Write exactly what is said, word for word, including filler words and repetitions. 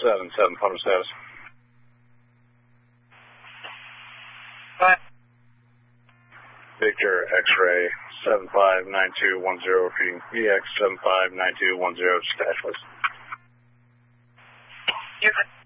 seven seven, final status. Bye. Victor X-ray seven five nine two one zero, repeating V X seven five nine two one zero, dispatch list. You're good.